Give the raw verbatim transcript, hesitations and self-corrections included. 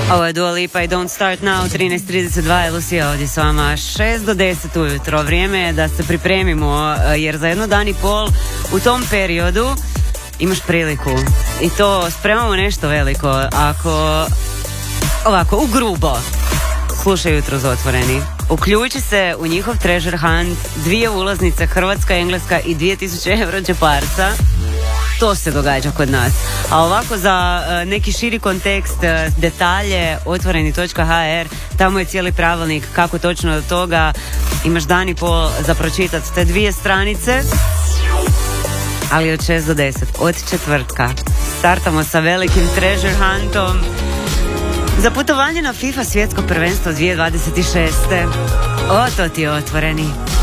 Ovo je Dua Lipa i Don't Start Now, trinaest trideset dva je Lucija ovdje s vama, šest do deset ujutro. Vrijeme je da se pripremimo, jer za jedno dan i pol u tom periodu imaš priliku. I to spremamo nešto veliko. Ako, ovako, u grubo, slušaj Jutros Otvoreni. Uključi se u njihov treasure hunt, dvije ulaznice, Hrvatska, Engleska i dvije tisuće euro džeparca. To se događa kod nas. A ovako za uh, neki širi kontekst, uh, detalje, otvoreni točka ha er, tamo je cijeli pravilnik kako točno do toga. Imaš dan i pol za pročitati te dvije stranice. Ali od šest do deset, od četvrtka, startamo sa velikim treasure huntom za putovanje na FIFA svjetsko prvenstvo dvije tisuće dvadeset šeste. O, to ti je Otvoreni.